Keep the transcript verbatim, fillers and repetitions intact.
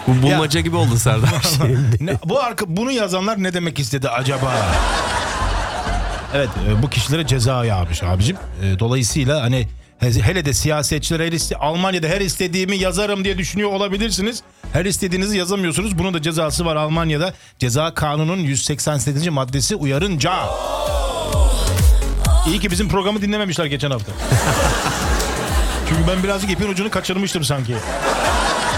Bu bulmaca Ya. gibi oldu Serdar. Ne, bu arka, bunu yazanlar ne demek istedi acaba? Evet, e, bu kişilere ceza yağmış abicim. E, dolayısıyla hani he- hele de siyasetçiler her iste- Almanya'da her istediğimi yazarım diye düşünüyor olabilirsiniz. Her istediğinizi yazamıyorsunuz. Bunun da cezası var Almanya'da. Ceza kanunun yüz seksen sekizinci maddesi uyarınca. İyi ki bizim programı dinlememişler geçen hafta. Çünkü ben birazcık ipin ucunu kaçırmıştım sanki.